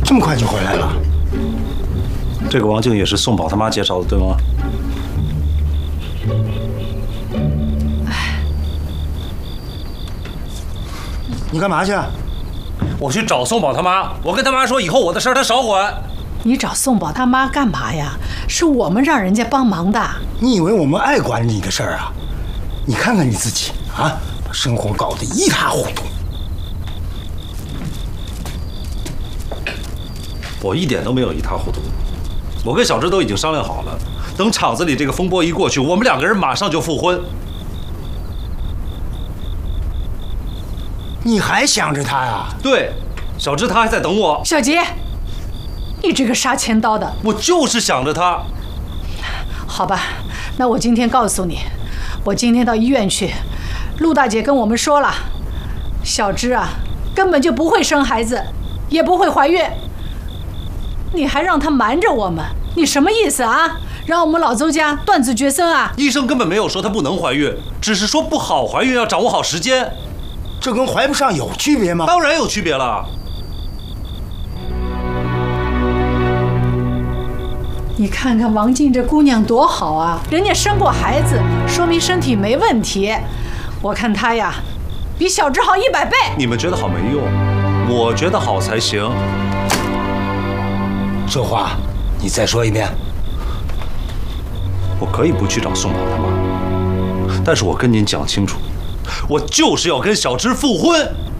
这么快就回来了？ 这个王静也是宋宝他妈介绍的，对吗？ 你干嘛去？ 我去找宋宝他妈，我跟他妈说，以后我的事儿他少管。 你找宋宝他妈干嘛呀？是我们让人家帮忙的。 你以为我们爱管你的事儿啊？你看看你自己啊，把生活搞得一塌糊涂。 我一点都没有一塌糊涂，我跟小芝都已经商量好了，等厂子里这个风波一过去，我们2个人马上就复婚。 你还想着他呀？ 对，小芝她还在等我。 小杰，你这个杀千刀的！ 我就是想着他。 好吧，那我今天告诉你，我今天到医院去，陆大姐跟我们说了，小芝啊根本就不会生孩子，也不会怀孕。你还让她瞒着我们，你什么意思啊？让我们老邹家断子绝孙啊？ 医生根本没有说她不能怀孕，只是说不好怀孕，要掌握好时间。 这跟怀不上有区别吗？ 当然有区别了。 你看看王静这姑娘多好啊，人家生过孩子，说明身体没问题。我看她呀，比小芝好100倍。 你们觉得好没用，我觉得好才行。 这话你再说一遍。 我可以不去找宋宝他妈，但是我跟您讲清楚，我就是要跟小芝复婚。